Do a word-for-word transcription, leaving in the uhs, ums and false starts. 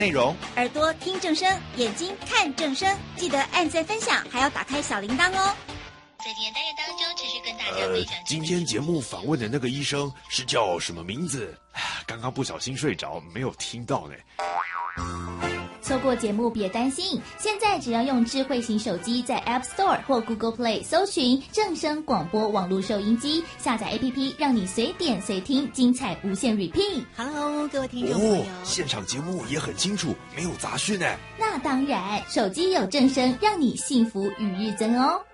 内容， 耳朵听正声，眼睛看正声，记得按赞分享，还要打开小铃铛哦。 在今天单元当中，持续跟大家分享、 呃。今天节目访问的那个医生是叫什么名字？刚刚不小心睡着，没有听到呢。 错过节目别担心，现在只要用智慧型手机在 App Store 或 Google Play 搜寻正声广播网络收音机，下载 A P P， 让你随点随听，精彩无限 repeat。 Hello， 各位听众朋友， 哦，现场节目也很清楚，没有杂讯呢。 那当然，手机有正声，让你幸福与日增哦。